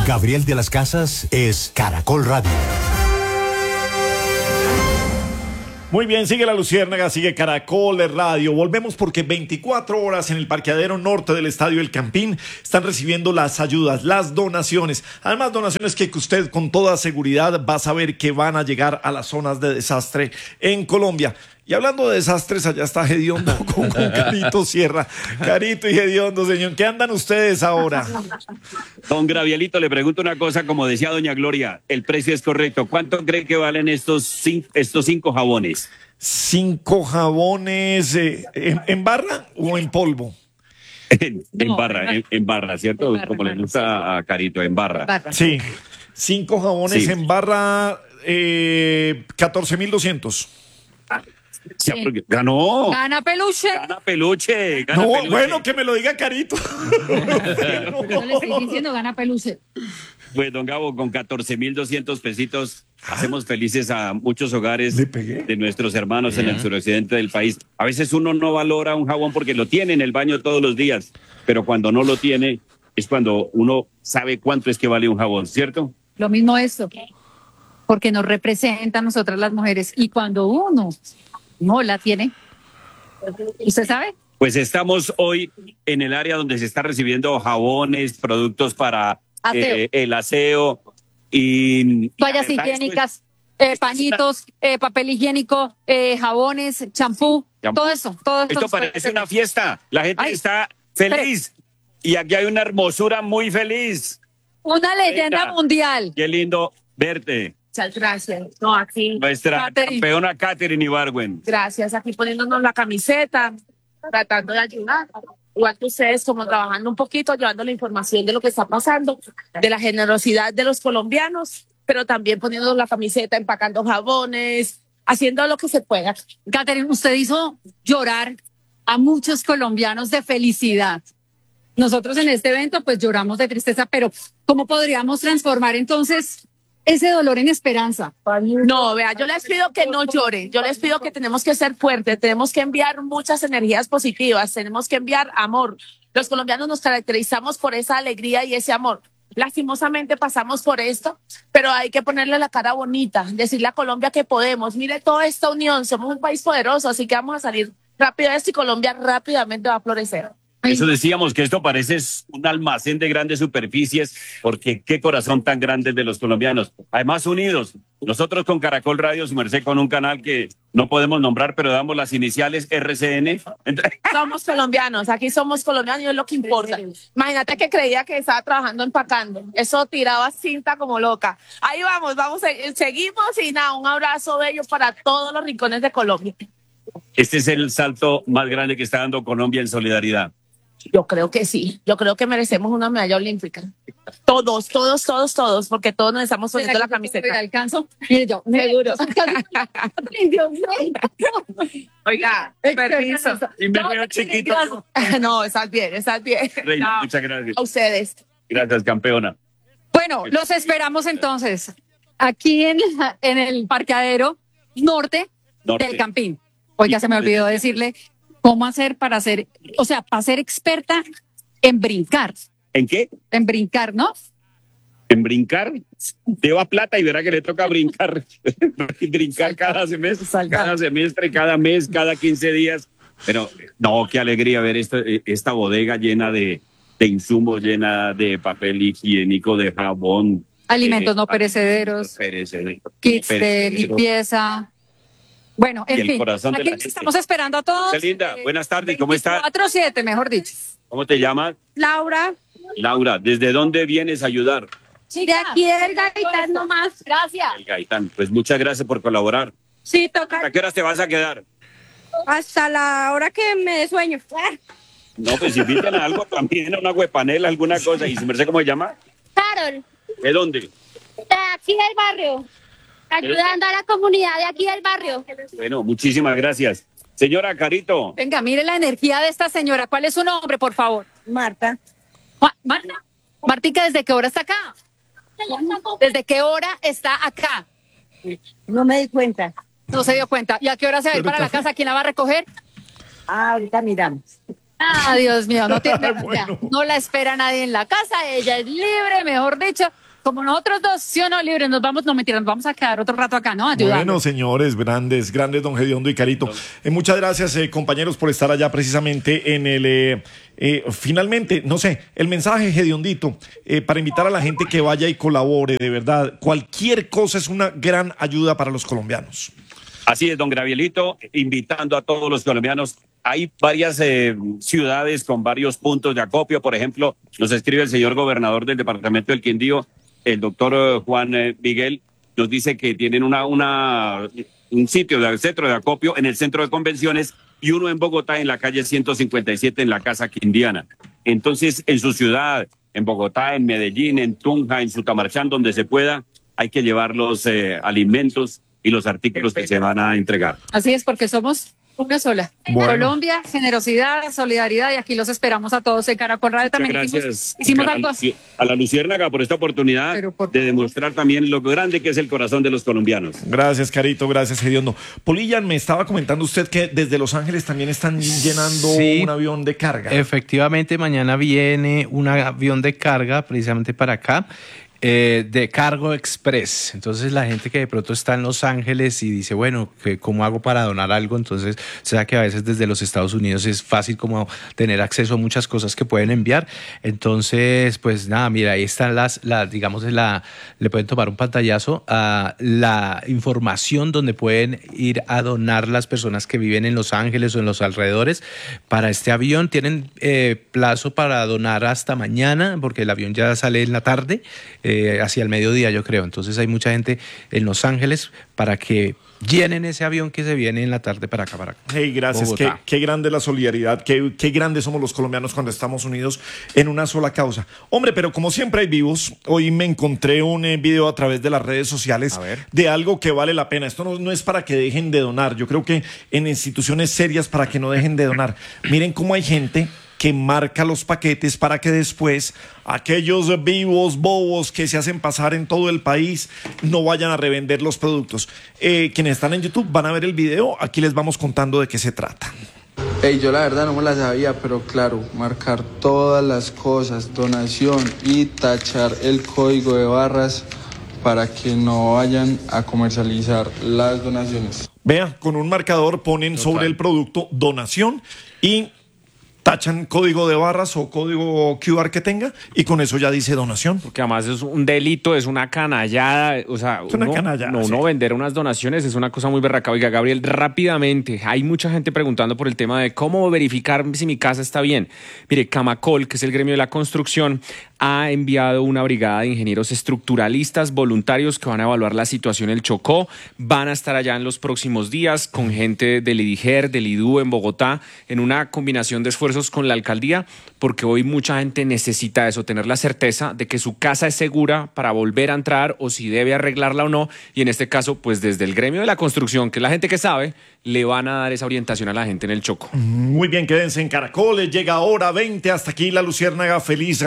Gabriel de las Casas es Caracol Radio. Muy bien, sigue La Luciérnaga, sigue Caracol de Radio. Volvemos porque 24 horas en el parqueadero norte del Estadio El Campín están recibiendo las ayudas, las donaciones. Además, donaciones que usted con toda seguridad va a saber que van a llegar a las zonas de desastre en Colombia. Y hablando de desastres, allá está Gediondo con Carito Sierra. Carito y Gediondo, señor, ¿qué andan ustedes ahora? Don Gravielito, le pregunto una cosa, como decía doña Gloria, el precio es correcto. ¿Cuánto cree que valen estos 5 jabones? 5 jabones, ¿en barra o en polvo? En barra, ¿cierto? En barra, como le gusta a Carito, en barra. Sí, 5 jabones Sí. en barra, 14.200. Sí, ganó. Gana peluche. Gana peluche. Gana No, peluche. bueno, que me lo diga Carito. No le estoy diciendo gana peluche. Pues, don Gabo, con 14.200 pesitos hacemos felices a muchos hogares Le pegué. de nuestros hermanos en el suroccidente del país. A veces uno no valora un jabón porque lo tiene en el baño todos los días, pero cuando no lo tiene es cuando uno sabe cuánto es que vale un jabón, ¿cierto? Lo mismo esto. Porque nos representa a nosotras las mujeres. Y cuando uno no la tiene, ¿usted sabe? Pues estamos hoy en el área donde se está recibiendo jabones, productos para Aseo. el aseo y Toallas la verdad, higiénicas, pañitos, papel higiénico, jabones, champú, Champú. todo eso. Todo esto parece una fiesta. La gente Ay, está feliz y aquí hay una hermosura muy feliz. Una leyenda Venga. mundial. Qué lindo verte, Muchas gracias. No, aquí, nuestra Catherine. campeona Catherine Ibargüen. gracias. Aquí poniéndonos la camiseta, tratando de ayudar. Igual que ustedes, como trabajando un poquito, llevando la información de lo que está pasando, de la generosidad de los colombianos, pero también poniéndonos la camiseta, empacando jabones, haciendo lo que se pueda. Catherine, usted hizo llorar a muchos colombianos de felicidad. Nosotros en este evento pues lloramos de tristeza, pero ¿cómo podríamos transformar entonces ese dolor en esperanza? No, vea, yo les pido que no lloren, yo les pido que tenemos que ser fuertes, tenemos que enviar muchas energías positivas, tenemos que enviar amor. Los colombianos nos caracterizamos por esa alegría y ese amor. Lastimosamente pasamos por esto, pero hay que ponerle la cara bonita, decirle a Colombia que podemos. Mire toda esta unión, somos un país poderoso, así que vamos a salir rápido de esto y Colombia rápidamente va a florecer. Eso decíamos que esto parece un almacén de grandes superficies, porque qué corazón tan grande el de los colombianos. Además, unidos. Nosotros con Caracol Radio, su merced, con un canal que no podemos nombrar, pero damos las iniciales RCN. Somos colombianos, aquí somos colombianos y es lo que importa. Imagínate que creía que estaba trabajando empacando. Eso tiraba cinta como loca. Ahí vamos, seguimos y nada, un abrazo bello para todos los rincones de Colombia. Este es el salto más grande que está dando Colombia en solidaridad. Yo creo que sí, yo creo que merecemos una medalla olímpica. Todos, porque todos nos estamos poniendo la ¿Me camiseta. alcanzo? Mire yo. Seguro. Ay, Dios mío. Oiga, permiso. Y me veo chiquito. No, estás bien. Reina, No, muchas gracias. a ustedes. Gracias, campeona. Bueno, los esperamos entonces aquí en el parqueadero norte del Campín. Oiga, se me olvidó decirle cómo hacer para ser, o sea, para ser experta en brincar. ¿En qué? En brincar, ¿no? En brincar. Deba plata y verá que le toca brincar. Brincar cada semestre, cada mes, cada 15 días. Pero no, qué alegría ver esta bodega llena de insumos, llena de papel higiénico, de jabón. Alimentos no perecederos, kits de limpieza. Bueno, Y en el fin, corazón de aquí la los gente. estamos esperando a todos. Qué linda. Buenas tardes, ¿cómo estás? 4-7, mejor dicho. ¿Cómo te llamas? Laura, Laura, ¿desde dónde vienes a ayudar? de aquí del Gaitán nomás. Gracias. El Gaitán. Pues muchas gracias por colaborar. Sí, toca ¿A qué horas te vas a quedar? hasta la hora que me dé sueño. No, pues inviten a algo también, a una huepanela, alguna cosa. ¿Y su merced cómo se llama? Carol, ¿De dónde? de aquí del barrio, ayudando a la comunidad de aquí del barrio. Bueno, muchísimas gracias. Señora Carito, Venga, mire la energía de esta señora. ¿Cuál es su nombre, por favor? Marta, Marta. Martica, ¿desde qué hora está acá? ¿Desde qué hora está acá? no me di cuenta. No se dio cuenta. ¿Y a qué hora se va a ir para la casa? ¿Quién la va a recoger? Ahorita miramos. Dios mío, no tiene, Bueno. no la espera nadie en la casa, ella es libre, mejor dicho. Como nosotros dos, sí o no, libres, nos vamos, no mentiras, nos vamos a quedar otro rato acá, ¿no? Ayudando. Bueno, señores, grandes, don Gediondo y Carito. Muchas gracias, compañeros, por estar allá precisamente en el... finalmente, no sé, el mensaje, Gediondito, para invitar a la gente que vaya y colabore, de verdad. Cualquier cosa es una gran ayuda para los colombianos. Así es, don Gravielito, invitando a todos los colombianos. Hay varias ciudades con varios puntos de acopio. Por ejemplo, nos escribe el señor gobernador del departamento del Quindío, el doctor Juan Miguel, nos dice que tienen un sitio de centro de acopio en el centro de convenciones y uno en Bogotá en la calle 157 en la Casa Quindiana. Entonces, en su ciudad, en Bogotá, en Medellín, en Tunja, en Sutamarchán, donde se pueda, hay que llevar los alimentos y los artículos que se van a entregar. Así es, porque somos una sola. Bueno. Colombia, generosidad, solidaridad, y aquí los esperamos a todos en Caracol Radio. También Gracias hicimos algo así. a la Luciérnaga por esta oportunidad Pero por de favor. demostrar también lo grande que es el corazón de los colombianos. Gracias, Carito, gracias, Gediondo. Polillan, me estaba comentando usted que desde Los Ángeles también están llenando Sí. un avión de carga. Efectivamente, mañana viene un avión de carga precisamente para acá, de Cargo Express. Entonces la gente que de pronto está en Los Ángeles y dice, bueno, ¿cómo hago para donar algo? Entonces, o sea que a veces desde los Estados Unidos es fácil como tener acceso a muchas cosas que pueden enviar. Entonces, pues nada, mira, ahí están le pueden tomar un pantallazo a la información donde pueden ir a donar las personas que viven en Los Ángeles o en los alrededores para este avión. Tienen plazo para donar hasta mañana, porque el avión ya sale en la tarde, hacia el mediodía, yo creo. Entonces hay mucha gente en Los Ángeles para que llenen ese avión que se viene en la tarde para acá, para Hey, gracias. Qué grande la solidaridad, qué grandes somos los colombianos cuando estamos unidos en una sola causa. Hombre, pero como siempre hay vivos, hoy me encontré un video a través de las redes sociales de algo que vale la pena. Esto no es para que dejen de donar. Yo creo que en instituciones serias para que no dejen de donar. Miren cómo hay gente que marca los paquetes para que después aquellos vivos bobos que se hacen pasar en todo el país no vayan a revender los productos. Quienes están en YouTube van a ver el video, aquí les vamos contando de qué se trata. Hey, yo la verdad no me la sabía, pero claro, marcar todas las cosas, donación y tachar el código de barras para que no vayan a comercializar las donaciones. Vea, con un marcador ponen sobre el producto donación y tachan código de barras o código QR que tenga y con eso ya dice donación. Porque además es un delito, es una canallada, o sea, Es una canallada, sí. uno vender unas donaciones es una cosa muy berraca. Oiga, Gabriel, rápidamente, hay mucha gente preguntando por el tema de cómo verificar si mi casa está bien. Mire, Camacol, que es el gremio de la construcción, ha enviado una brigada de ingenieros estructuralistas voluntarios que van a evaluar la situación en el Chocó. Van a estar allá en los próximos días con gente del IDIGER, del IDU en Bogotá, en una combinación de esfuerzos con la alcaldía, porque hoy mucha gente necesita eso, tener la certeza de que su casa es segura para volver a entrar o si debe arreglarla o no. Y en este caso, pues desde el gremio de la construcción, que es la gente que sabe, le van a dar esa orientación a la gente en el Chocó. Muy bien, quédense en Caracoles, llega hora 20, hasta aquí la Luciérnaga feliz.